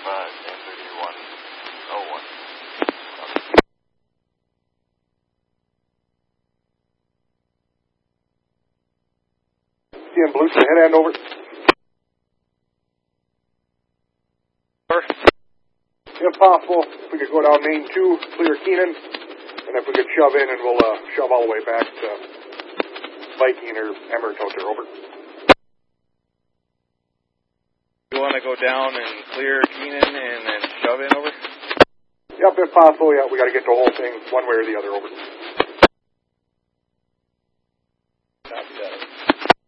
CN Blue, head hand over. If possible, if we could go down main 2, clear Keenan, and if we could shove in, and we'll shove all the way back to Viking or Emmerich out there, over. You want to go down and clear Keenan and then shove in, over? Yep, if possible, yeah, we got to get the whole thing one way or the other, over.